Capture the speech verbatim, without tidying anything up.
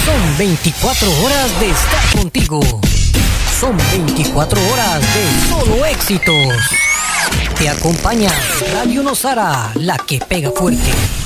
Son veinticuatro horas de estar contigo. Son veinticuatro horas de solo éxitos. Te acompaña Radio Nosara, la que pega fuerte.